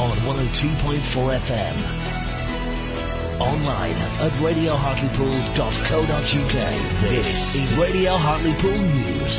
on 102.4 FM. Online at radiohartlepool.co.uk. This is Radio Hartlepool News.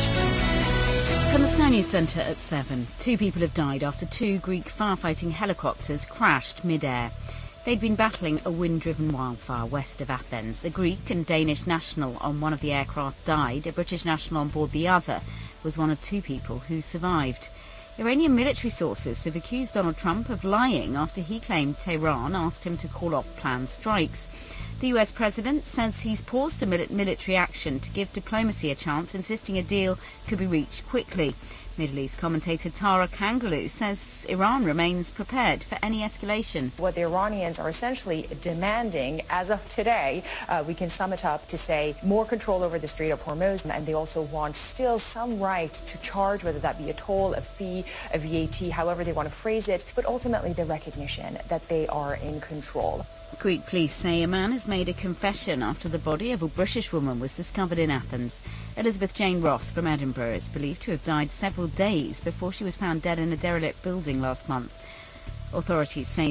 From the Sky News Centre at 7, 2 people have died after 2 Greek firefighting helicopters crashed mid-air. They'd been battling a wind-driven wildfire west of Athens. A Greek and Danish national on one of the aircraft died. A British national on board the other was one of 2 people who survived. Iranian military sources have accused Donald Trump of lying after he claimed Tehran asked him to call off planned strikes. The US president says he's paused a military action to give diplomacy a chance, insisting a deal could be reached quickly. Middle East commentator Tara Kangaloo says Iran remains prepared for any escalation. What the Iranians are essentially demanding as of today, we can sum it up to say more control over the Strait of Hormuz, and they also want still some right to charge, whether that be a toll, a fee, a VAT, however they want to phrase it, but ultimately the recognition that they are in control. Greek police say a man has made a confession after the body of a British woman was discovered in Athens. Elizabeth Jane Ross from Edinburgh is believed to have died several days before she was found dead in a derelict building last month. Authorities say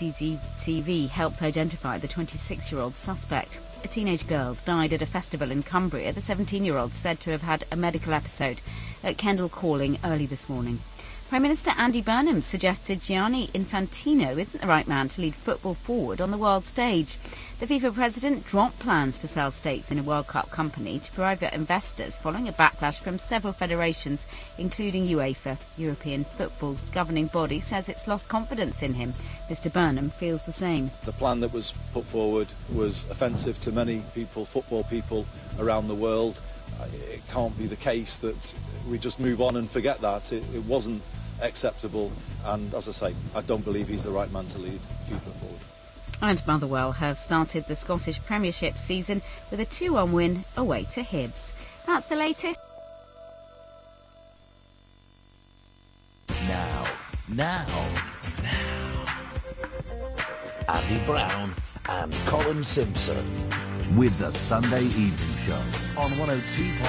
CCTV helped identify the 26-year-old suspect. A teenage girl died at a festival in Cumbria. The 17-year-old said to have had a medical episode at Kendal Calling early this morning. Prime Minister Andy Burnham suggested Gianni Infantino isn't the right man to lead football forward on the world stage. The FIFA president dropped plans to sell stakes in a World Cup company to private investors following a backlash from several federations, including UEFA. European football's governing body says it's lost confidence in him. Mr Burnham feels the same. The plan that was put forward was offensive to many people, football people around the world. It can't be the case that we just move on and forget that. It wasn't acceptable, and as I say, I don't believe he's the right man to lead FIFA forward. And Motherwell have started the Scottish Premiership season with a 2-1 win away to Hibs. That's the latest. Now. Andy Brown and Colin Simpson with the Sunday Evening Show on 102.